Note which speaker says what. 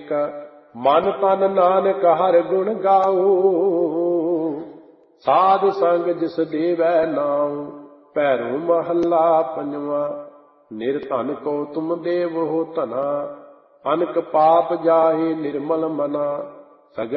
Speaker 1: ਏਕ। ਮਨ ਤਨ ਨਾਨਕ ਹਰਿ ਗੁਣ ਗਾਉ। ਸਾਧ ਸੰਗ ਜਿਸ ਦੇਵੈ ਨਾਉ। ਭੈਰੋ ਮਹੱਲਾ ਪੰਜਵਾਂ। ਨਿਰਧਨ ਕੋ ਤੁਮ ਦੇਵੋ ਧਨਾ। ਅਨਕ ਪਾਪ ਜਾਹੇ ਨਿਰਮਲ ਮਨਾ। ਸਗਲ